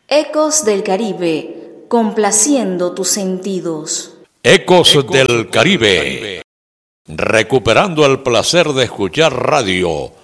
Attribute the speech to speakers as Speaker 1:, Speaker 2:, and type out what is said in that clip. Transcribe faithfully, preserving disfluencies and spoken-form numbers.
Speaker 1: Ecos del Caribe, complaciendo tus sentidos.
Speaker 2: Ecos, Ecos del Caribe, recuperando el placer de escuchar radio